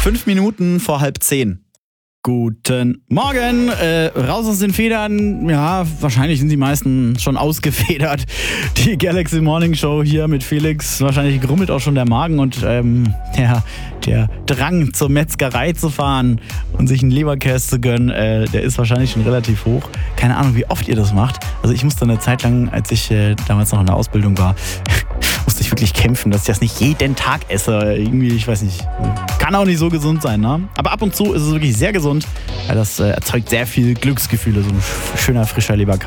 5 Minuten vor 9:30. Guten Morgen, raus aus den Federn. Ja, wahrscheinlich sind die meisten schon ausgefedert. Die Galaxy Morning Show hier mit Felix. Wahrscheinlich grummelt auch schon der Magen und der Drang zur Metzgerei zu fahren und sich einen Leberkäse zu gönnen, der ist wahrscheinlich schon relativ hoch. Keine Ahnung, wie oft ihr das macht. Also ich musste eine Zeit lang, als ich damals noch in der Ausbildung war, musste ich wirklich kämpfen, dass ich das nicht jeden Tag esse. Irgendwie, ich weiß nicht, kann auch nicht so gesund sein, ne? Aber ab und zu ist es wirklich sehr gesund, weil das erzeugt sehr viel Glücksgefühle, so ein schöner, frischer Leberkäse.